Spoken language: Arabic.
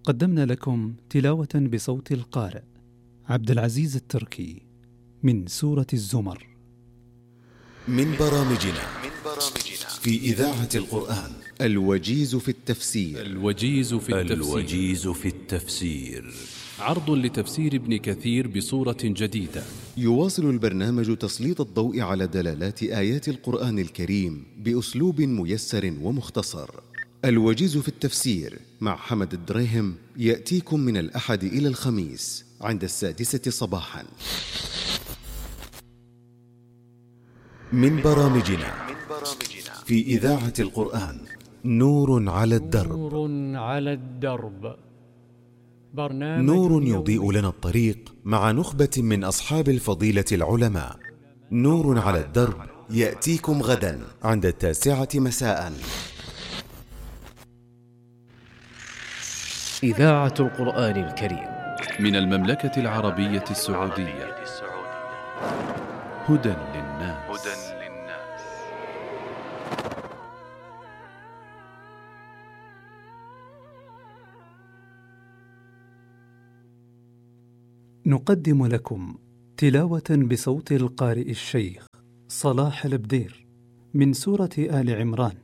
قدمنا لكم تلاوة بصوت القارئ عبد العزيز التركي من سورة الزمر. من برامجنا في إذاعة القرآن الوجيز في التفسير. عرض لتفسير ابن كثير بصورة جديدة. يواصل البرنامج تسليط الضوء على دلالات آيات القرآن الكريم بأسلوب ميسر ومختصر. الوجيز في التفسير مع حمد الدريهم يأتيكم من الأحد إلى الخميس عند 6:00 صباحا. من برامجنا في إذاعة القرآن نور على الدرب. نور يضيء لنا الطريق مع نخبة من أصحاب الفضيلة العلماء. نور على الدرب يأتيكم غدا عند 9:00 مساء. إذاعة القرآن الكريم من المملكة العربية السعودية. هدى للناس. نقدم لكم تلاوة بصوت القارئ الشيخ صلاح البدير من سورة آل عمران